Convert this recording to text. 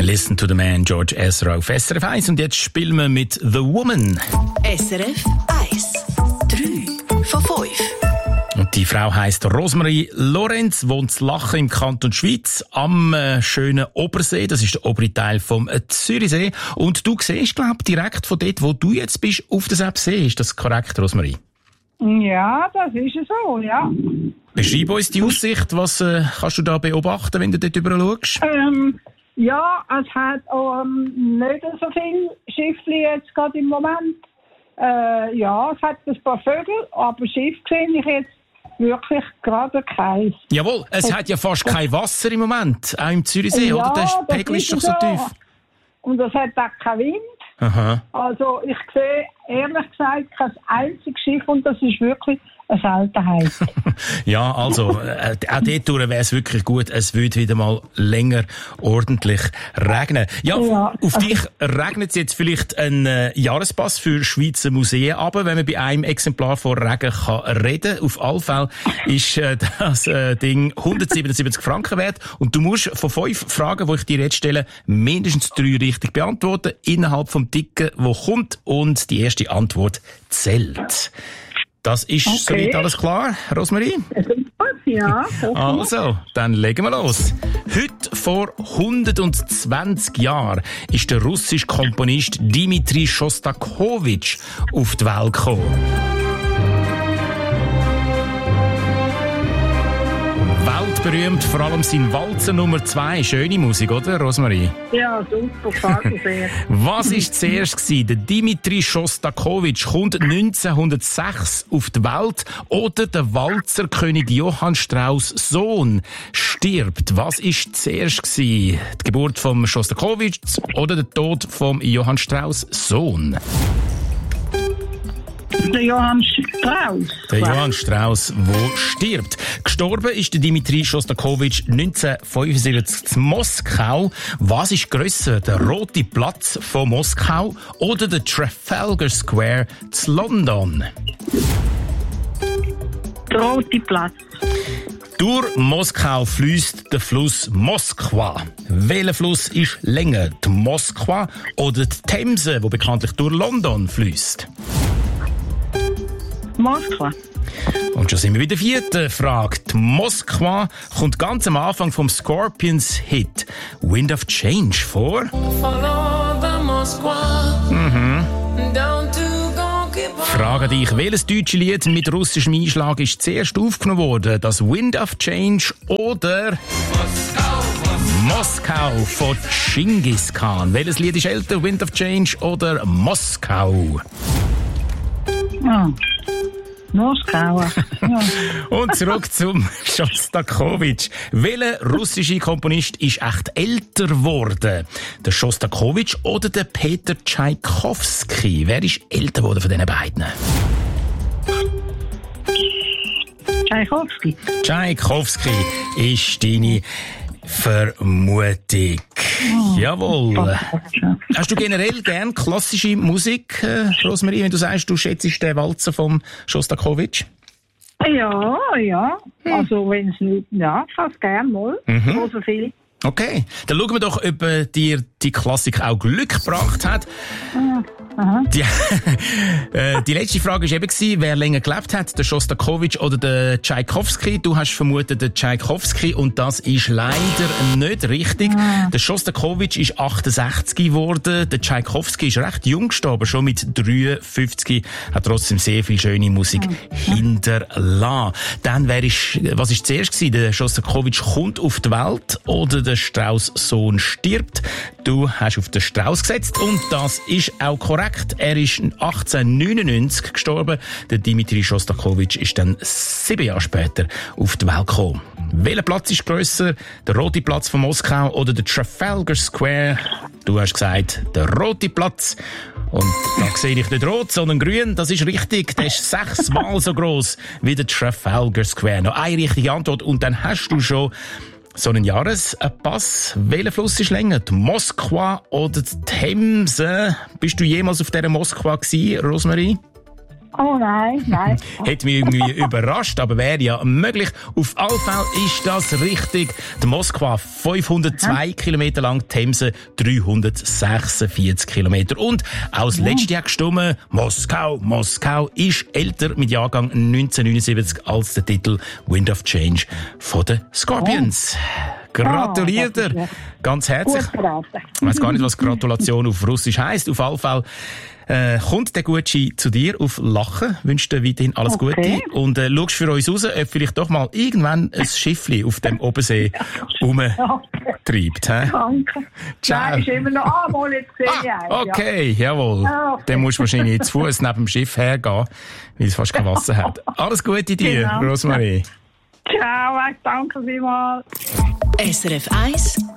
Listen to the Man, George Ezra auf SRF 1. Und jetzt spielen wir mit The Woman. SRF 1. 3 von 5. Und die Frau heisst Rosemarie Lorenz, wohnt in Lachen im Kanton Schwyz am schönen Obersee. Das ist der obere Teil vom Zürichsee. Und du siehst, glaube ich, direkt von dort, wo du jetzt bist, auf der See. Ist das korrekt, Rosemarie? Ja, das ist so, ja. Beschreib uns die Aussicht. Was kannst du da beobachten, wenn du dort drüber schaust? Ja, es hat nicht so viel Schiffli jetzt gerade im Moment. Ja, es hat ein paar Vögel, aber Schiff sehe ich jetzt wirklich gerade keins. Jawohl, es hat ja fast kein Wasser im Moment, auch im Zürichsee, ja, oder? Der Pegel ist doch so tief. Und es hat auch keinen Wind. Aha. Also ich sehe ehrlich gesagt kein einziges Schiff und das ist wirklich eine Seltenheit. Ja, also auch dort wäre es wirklich gut, es würde wieder mal länger ordentlich regnen. Ja, auf dich regnet es jetzt vielleicht ein Jahrespass für Schweizer Museen aber wenn man bei einem Exemplar von Regen kann reden. Auf alle Fälle ist das Ding 177 Franken wert und du musst von 5 Fragen, die ich dir jetzt stelle, mindestens 3 richtig beantworten, innerhalb vom Ticken, wo kommt und die erste Antwort zählt. Das ist soweit alles klar, Rosemarie? Ja. Also, dann legen wir los. Heute vor 120 Jahren ist der russische Komponist Dmitri Schostakowitsch auf die Welt gekommen. Weltberühmt, vor allem sein Walzer Nummer 2. Schöne Musik, oder, Rosemarie? Ja, super, gefällt mir sehr. Was war zuerst gewesen? Der Dmitri Schostakowitsch kommt 1906 auf die Welt oder der Walzerkönig Johann Strauss' Sohn stirbt. Was war zuerst gewesen? Die Geburt vom Schostakowitsch oder der Tod vom Johann Strauss' Sohn? Der Johann Strauss. Der Johann Strauss, der stirbt. Gestorben ist der Dmitri Schostakowitsch 1975 in Moskau. Was ist grösser, der Rote Platz von Moskau oder der Trafalgar Square zu London? Der Rote Platz. Durch Moskau fließt der Fluss Moskwa. Welcher Fluss ist länger, die Moskwa oder die Themse, die bekanntlich durch London fließt? Moskwa. Und schon sind wir bei der 4. Frage. Die Moskwa kommt ganz am Anfang vom Scorpions-Hit Wind of Change vor. Frage dich, welches deutsche Lied mit russischem Einschlag ist zuerst aufgenommen worden? Das Wind of Change oder Moskau von Genghis Khan? Welches Lied ist älter, Wind of Change oder Moskau? Moskau. Ja. Und zurück zum Schostakowitsch. Welcher russische Komponist ist echt älter geworden? Der Schostakowitsch oder der Peter Tschaikowski? Wer ist älter geworden von diesen beiden? Tschaikowski. Tschaikowski ist deine Vermutung. Jawohl. Hast du generell gern klassische Musik, Rosemarie, wenn du sagst, du schätzt den Walzer vom Schostakowitsch? Ja. Also, wenn es nicht, ja, ich kann es gerne mal. So viel. Okay, dann schauen wir doch, ob dir die Klassik auch Glück gebracht hat. Die letzte Frage war eben, wer länger gelebt hat, der Schostakowitsch oder der Tschaikowski. Du hast vermutet den Tschaikowski und das ist leider nicht richtig. Der Schostakowitsch ist 68 geworden, der Tschaikowski ist recht jung gestorben, schon mit 53, hat trotzdem sehr viel schöne Musik hinterlassen. Dann was ist zuerst gewesen? Der Schostakowitsch kommt auf die Welt oder der Strauss' Sohn stirbt? Du hast auf den Strauss gesetzt und das ist auch korrekt. Er ist 1899 gestorben. Der Dmitri Schostakowitsch ist dann 7 Jahre später auf die Welt gekommen. Welcher Platz ist grösser? Der Rote Platz von Moskau oder der Trafalgar Square? Du hast gesagt, der Rote Platz. Und da sehe ich nicht rot, sondern grün. Das ist richtig. Der ist 6-mal so gross wie der Trafalgar Square. Noch eine richtige Antwort und dann hast du schon so einen Jahrespass. Welcher Fluss ist länger? Die Moskwa oder die Themse? Bist du jemals auf dieser Moskwa gewesen, Rosemarie? Oh nein. Hätte mich irgendwie überrascht, aber wäre ja möglich. Auf alle Fälle ist das richtig. Die Moskwa 502 Kilometer lang, Themse 346 Kilometer. Und auch das letzte Jahr gestimmt, Moskau ist älter mit Jahrgang 1979 als der Titel Wind of Change von den Scorpions. Gratuliert dir ganz herzlich. Ich weiss gar nicht, was Gratulation auf Russisch heisst. Auf alle Fälle kommt der Gucci zu dir auf Lachen. Wünsche dir weiterhin alles Gute. Und schaust für uns raus, ob vielleicht doch mal irgendwann ein Schiffli auf dem Obensee rumtreibt. Danke. Ciao. Nein, ist immer noch einmal jetzt gesehen. Okay, jawohl. Dann musst du wahrscheinlich zu Fuß neben dem Schiff hergehen, weil es fast kein Wasser hat. Alles Gute dir, Rosmarie. Ciao, danke vielmals. SRF 1